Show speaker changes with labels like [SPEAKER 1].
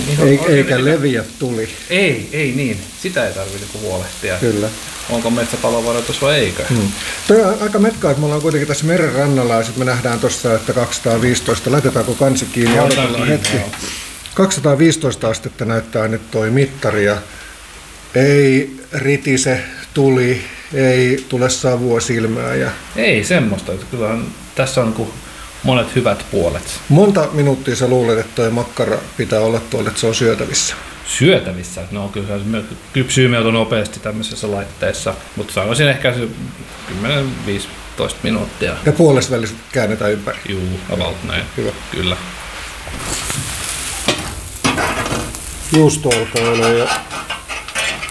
[SPEAKER 1] Eikä leviä tuli.
[SPEAKER 2] Ei niin. Sitä ei tarvitse huolehtia.
[SPEAKER 1] Kyllä.
[SPEAKER 2] Onko metsäpalovaroitus vai eikö?
[SPEAKER 1] Toi on aika metkaa, että me ollaan kuitenkin tässä meren rannalla ja sitten me nähdään tuossa, että 215. Laitetaanko kansi kiinni ja odotellaan hetki. 215 astetta näyttää nyt toi mittari ja ei ritise tuli, ei tule savua silmään. Ja
[SPEAKER 2] ei semmoista. Kyllähän tässä on monet hyvät puolet.
[SPEAKER 1] Monta minuuttia sä luulet, että toi makkara pitää olla tuolla, että se on syötävissä?
[SPEAKER 2] Syötävissä? No kyllä se kypsyy melko nopeasti tämmöisessä laitteessa, mutta sanoisin ehkä 10-15 minuuttia.
[SPEAKER 1] Ja puolesvälissä käännetään ympäri?
[SPEAKER 2] Juu, about näin.
[SPEAKER 1] Hyvä.
[SPEAKER 2] Kyllä.
[SPEAKER 1] Juusto alkaa olla jo